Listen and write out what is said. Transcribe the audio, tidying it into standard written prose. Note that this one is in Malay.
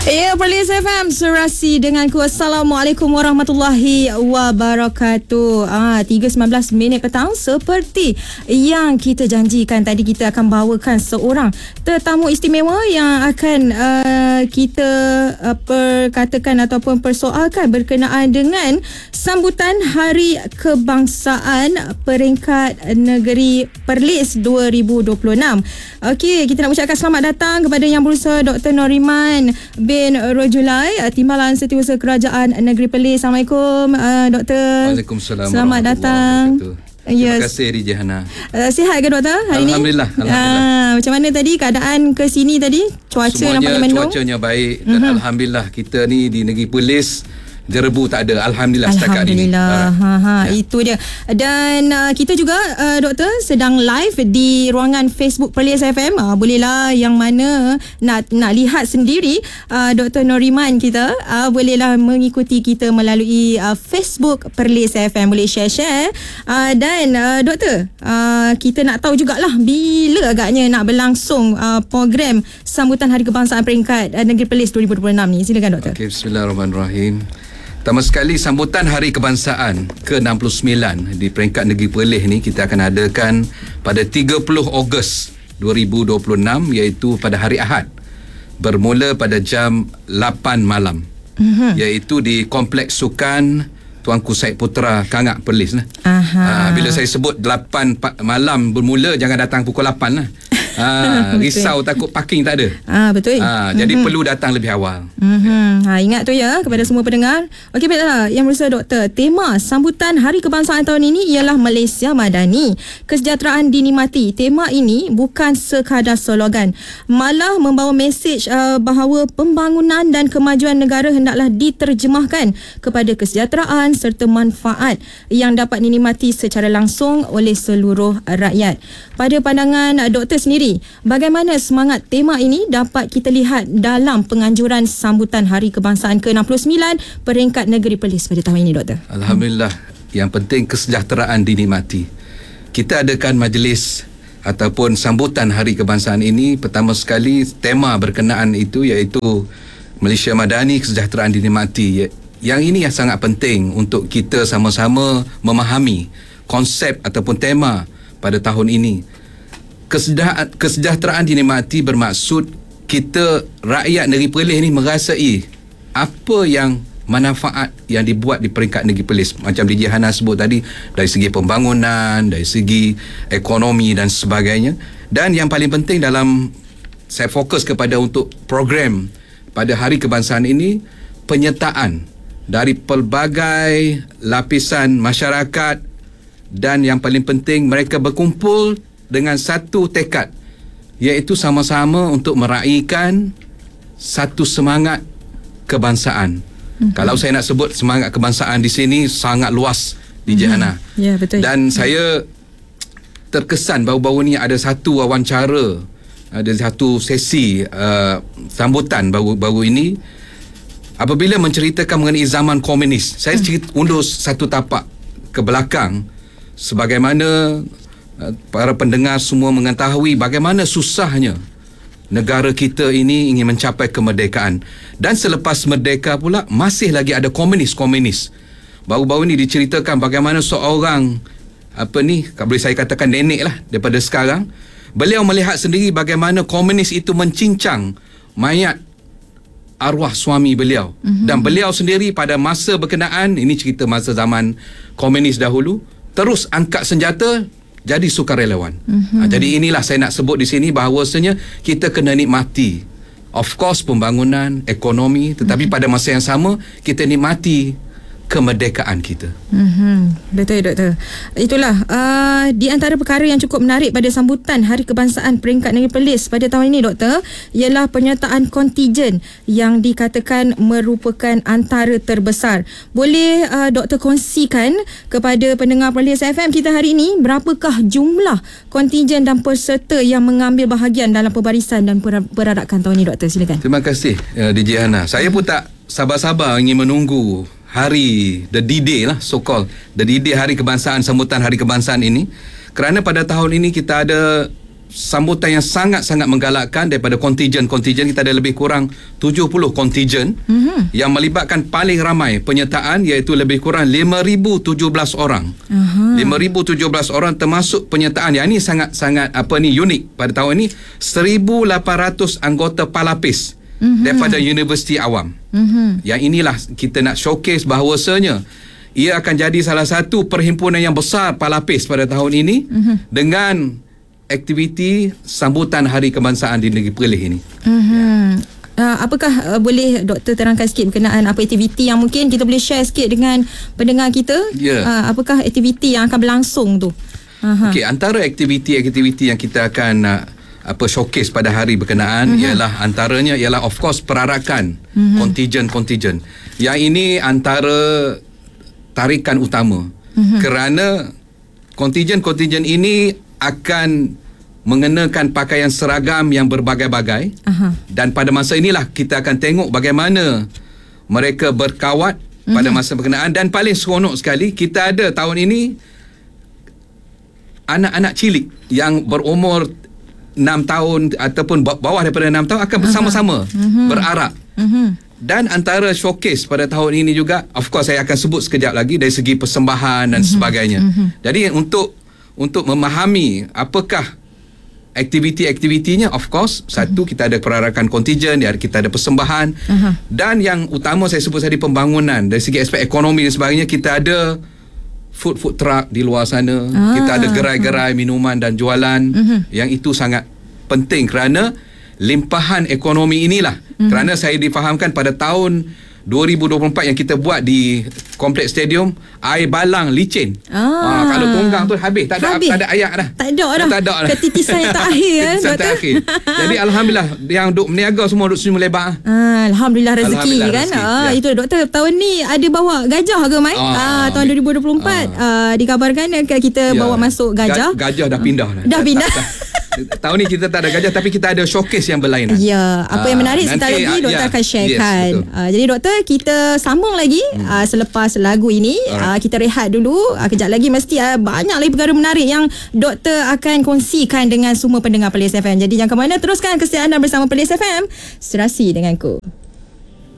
Ya, Perlis FM serasi denganku. Assalamualaikum warahmatullahi wabarakatuh. 3:19 petang, seperti yang kita janjikan tadi, kita akan bawakan seorang tetamu istimewa yang akan kita perkatakan ataupun persoalkan berkenaan dengan sambutan Hari Kebangsaan peringkat negeri Perlis 2026. Okey, kita nak ucapkan selamat datang kepada Yang Berusaha Dr. Noriman bin Rojulai, Timbalan Setiausaha Kerajaan Negeri Perlis. Assalamualaikum, Doktor. Waalaikumsalam. Selamat datang. Terima kasih DJ Hana. Sihat ke Doktor hari Alhamdulillah, ni? Alhamdulillah. Macam mana tadi keadaan ke sini tadi? Cuaca nampaknya mendung. Cuacanya baik dan Alhamdulillah kita ni di Negeri Perlis jerebu tak ada. Alhamdulillah setakat ini. Alhamdulillah. Itu dia. Dan kita juga Doktor sedang live di ruangan Facebook Perlis FM. Bolehlah yang mana nak lihat sendiri Dr. Noriman kita, bolehlah mengikuti kita melalui Facebook Perlis FM. Boleh share. Dan Doktor, kita nak tahu jugalah bila agaknya nak berlangsung program sambutan Hari Kebangsaan peringkat Negeri Perlis 2026 ni. Silakan Doktor. Okey, bismillahirrahmanirrahim. Pertama sekali, sambutan Hari Kebangsaan ke-69 di peringkat Negeri Perlis ni kita akan adakan pada 30 Ogos 2026, iaitu pada hari Ahad, bermula pada jam 8 malam, iaitu di Kompleks Sukan Tuanku Syed Putra, Kangak, Perlis. Bila saya sebut 8 malam bermula, jangan datang pukul 8 lah. Risau takut parking tak ada. Betul. Jadi perlu datang lebih awal. Ingat tu ya kepada semua pendengar. Okey, baiklah Yang Berusaha Doktor, tema sambutan Hari Kebangsaan tahun ini ialah Malaysia Madani, kesejahteraan dinikmati. Tema ini bukan sekadar slogan, malah membawa mesej bahawa pembangunan dan kemajuan negara hendaklah diterjemahkan kepada kesejahteraan serta manfaat yang dapat dinikmati secara langsung oleh seluruh rakyat. Pada pandangan Doktor sendiri, bagaimana semangat tema ini dapat kita lihat dalam penganjuran sambutan Hari Kebangsaan ke-69 peringkat negeri Perlis pada tahun ini, Doktor? Alhamdulillah, yang penting kesejahteraan dinikmati. Kita adakan majlis ataupun sambutan Hari Kebangsaan ini, pertama sekali tema berkenaan itu iaitu Malaysia Madani, kesejahteraan dinikmati. Yang ini yang sangat penting untuk kita sama-sama memahami konsep ataupun tema pada tahun ini. Kesejahteraan dinikmati bermaksud kita rakyat negeri Perlis ni merasai apa yang manfaat yang dibuat di peringkat negeri Perlis. Macam DJ Hana sebut tadi, dari segi pembangunan, dari segi ekonomi dan sebagainya. Dan yang paling penting dalam saya fokus kepada untuk program pada Hari Kebangsaan ini, penyertaan dari pelbagai lapisan masyarakat, dan yang paling penting mereka berkumpul dengan satu tekad, iaitu sama-sama untuk meraihkan satu semangat kebangsaan. Kalau saya nak sebut semangat kebangsaan di sini sangat luas di Jehana. Ya, betul. Dan saya terkesan baru-baru ni ada satu wawancara, ada satu sesi sambutan baru-baru ini, apabila menceritakan mengenai zaman komunis. Saya undur satu tapak ke belakang, sebagaimana para pendengar semua mengetahui bagaimana susahnya negara kita ini ingin mencapai kemerdekaan. Dan selepas merdeka pula masih lagi ada komunis. Baru-baru ni diceritakan bagaimana seorang kalau boleh saya katakan nenek lah daripada sekarang, beliau melihat sendiri bagaimana komunis itu mencincang mayat arwah suami beliau. Dan beliau sendiri pada masa berkenaan, ini cerita masa zaman komunis dahulu, terus angkat senjata jadi sukarelawan. Jadi inilah saya nak sebut di sini bahawasanya kita kena nikmati, of course, pembangunan, ekonomi, tetapi pada masa yang sama kita nikmati kemerdekaan kita. Betul, Doktor. Itulah di antara perkara yang cukup menarik pada sambutan Hari Kebangsaan peringkat negeri Perlis pada tahun ini, Doktor, ialah penyertaan kontijen yang dikatakan merupakan antara terbesar. Boleh Doktor kongsikan kepada pendengar Perlis FM kita hari ini, berapakah jumlah kontijen dan peserta yang mengambil bahagian dalam pembarisan dan perarakan tahun ini, Doktor? Silakan. Terima kasih DJ Hana. Saya pun tak sabar-sabar ingin menunggu hari the D-Day lah, so called the D-Day, Hari Kebangsaan, sambutan Hari Kebangsaan ini, kerana pada tahun ini kita ada sambutan yang sangat-sangat menggalakkan daripada kontijen-kontijen. Kita ada lebih kurang 70 kontijen yang melibatkan paling ramai penyertaan, iaitu lebih kurang 5,017 orang. 5,017 orang termasuk penyertaan yang ini sangat-sangat unik pada tahun ini. 1,800 anggota palapis daripada universiti awam. Yang inilah kita nak showcase bahawasanya ia akan jadi salah satu perhimpunan yang besar palapis pada tahun ini dengan aktiviti sambutan Hari Kebangsaan di Negeri Perlis ini. Apakah boleh doktor terangkan sikit berkenaan apa aktiviti yang mungkin kita boleh share sikit dengan pendengar kita? Apakah aktiviti yang akan berlangsung tu? Okey, antara aktiviti-aktiviti yang kita akan showcase pada hari berkenaan ialah antaranya ialah of course perarakan kontijen-kontijen. Yang ini antara tarikan utama kerana kontijen-kontijen ini akan mengenakan pakaian seragam yang berbagai-bagai. Dan pada masa inilah kita akan tengok bagaimana mereka berkawat pada masa berkenaan. Dan paling seronok sekali, kita ada tahun ini anak-anak cilik yang berumur 6 tahun ataupun bawah daripada 6 tahun akan bersama-sama berarak. Dan antara showcase pada tahun ini juga, of course saya akan sebut sekejap lagi dari segi persembahan dan sebagainya. Jadi untuk memahami apakah aktiviti-aktivitinya, of course satu, kita ada perarakan kontijen, kita ada persembahan, dan yang utama saya sebut tadi pembangunan dari segi aspek ekonomi dan sebagainya. Kita ada food truck di luar sana, kita ada gerai-gerai minuman dan jualan, yang itu sangat penting kerana limpahan ekonomi inilah. Kerana saya difahamkan pada tahun 2024 yang kita buat di kompleks stadium, air balang licin. Kalau tonggang tu habis, tak ada ayak dah. Tak ada dah. Ketitisan yang terakhir. Ketitisan terakhir. Jadi alhamdulillah yang duk meniaga semua duk senyum lebar. Alhamdulillah rezeki kan. Itu doktor, tahun ni ada bawa gajah ke Mai? Tahun 2024 dikabarkan kita bawa masuk gajah. Gajah dah pindah dah. Dah pindah. Tahun ni kita tak ada gajah, tapi kita ada showcase yang berlainan. Ya, apa yang menarik sebentar lagi doktor akan sharekan. Jadi doktor, kita sambung lagi selepas lagu ini. Kita rehat dulu. Kejap lagi mesti banyak lagi perkara menarik yang doktor akan kongsikan dengan semua pendengar Perlis FM. Jadi jangan ke mana, teruskan kesetiaan anda bersama Perlis FM. Serasi denganku.